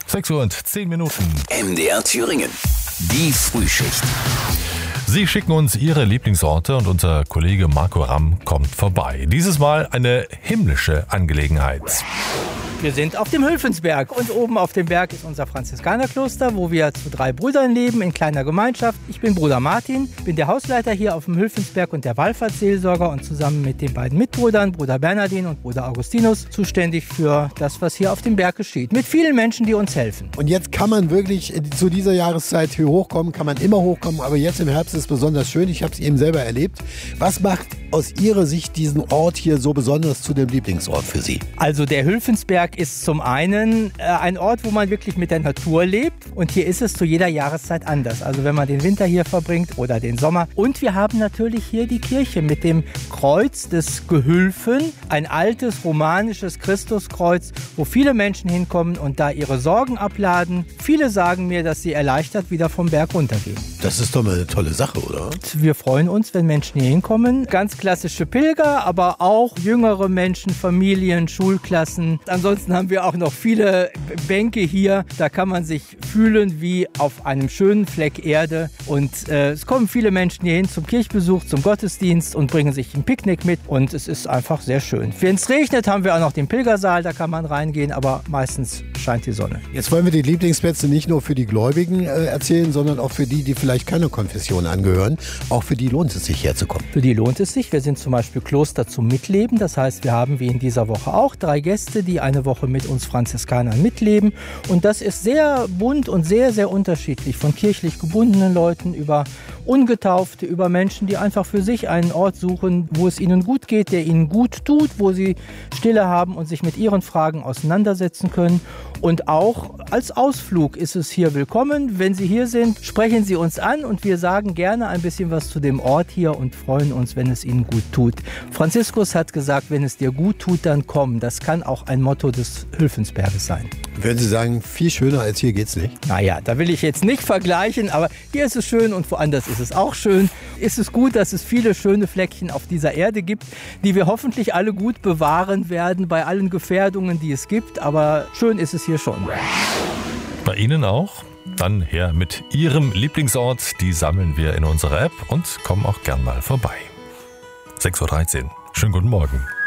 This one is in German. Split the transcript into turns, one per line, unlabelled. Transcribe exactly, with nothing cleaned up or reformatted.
sechs Uhr und zehn Minuten.
M D R Thüringen. Die Frühschicht.
Sie schicken uns Ihre Lieblingsorte und unser Kollege Marco Ramm kommt vorbei. Dieses Mal eine himmlische Angelegenheit.
Wir sind auf dem Hülfensberg und oben auf dem Berg ist unser Franziskanerkloster, wo wir zu drei Brüdern leben in kleiner Gemeinschaft. Ich bin Bruder Martin, bin der Hausleiter hier auf dem Hülfensberg und der Wallfahrtsseelsorger und zusammen mit den beiden Mitbrüdern, Bruder Bernardin und Bruder Augustinus, zuständig für das, was hier auf dem Berg geschieht. Mit vielen Menschen, die uns helfen.
Und jetzt kann man wirklich zu dieser Jahreszeit hier hochkommen, kann man immer hochkommen, aber jetzt im Herbst ist es besonders schön. Ich habe es eben selber erlebt. Was macht aus Ihrer Sicht diesen Ort hier so besonders zu dem Lieblingsort für Sie?
Also der Hülfensberg ist zum einen äh, ein Ort, wo man wirklich mit der Natur lebt und hier ist es zu jeder Jahreszeit anders. Also wenn man den Winter hier verbringt oder den Sommer. Und wir haben natürlich hier die Kirche mit dem Kreuz des Gehülfen, ein altes romanisches Christuskreuz, wo viele Menschen hinkommen und da ihre Sorgen abladen. Viele sagen mir, dass sie erleichtert wieder vom Berg runtergehen.
Das ist doch mal eine tolle Sache, oder?
Wir freuen uns, wenn Menschen hier hinkommen. Ganz klassische Pilger, aber auch jüngere Menschen, Familien, Schulklassen. Ansonsten haben wir auch noch viele Bänke hier. Da kann man sich fühlen wie auf einem schönen Fleck Erde. Und äh, es kommen viele Menschen hier hin zum Kirchbesuch, zum Gottesdienst und bringen sich ein Picknick mit. Und es ist einfach sehr schön. Wenn es regnet, haben wir auch noch den Pilgersaal. Da kann man reingehen, aber meistens scheint die Sonne.
Jetzt wollen wir die Lieblingsplätze nicht nur für die Gläubigen äh, erzählen, sondern auch für die, die vielleicht keine Konfession angehören. Auch für die lohnt es sich herzukommen.
Für die lohnt es sich. Wir sind zum Beispiel Kloster zum Mitleben. Das heißt, wir haben wie in dieser Woche auch drei Gäste, die eine Woche mit uns Franziskanern mitleben. Und das ist sehr bunt und sehr, sehr unterschiedlich. Von kirchlich gebundenen Leuten über Ungetaufte, über Menschen, die einfach für sich einen Ort suchen, wo es ihnen gut geht, der ihnen gut tut, wo sie Stille haben und sich mit ihren Fragen auseinandersetzen können. Und auch als Ausflug ist es hier willkommen. Wenn Sie hier sind, sprechen Sie uns an und wir sagen gerne ein bisschen was zu dem Ort hier und freuen uns, wenn es Ihnen gut tut. Franziskus hat gesagt, wenn es dir gut tut, dann komm. Das kann auch ein Motto des Hülfensberges sein.
Würden Sie sagen, viel schöner als hier geht's nicht?
Naja, da will ich jetzt nicht vergleichen, aber hier ist es schön und woanders ist es auch schön. Ist es gut, dass es viele schöne Fleckchen auf dieser Erde gibt, die wir hoffentlich alle gut bewahren werden bei allen Gefährdungen, die es gibt. Aber schön ist es hier schon.
Bei Ihnen auch? Dann her mit Ihrem Lieblingsort. Die sammeln wir in unserer App und kommen auch gern mal vorbei. sechs Uhr dreizehn. Schönen guten Morgen.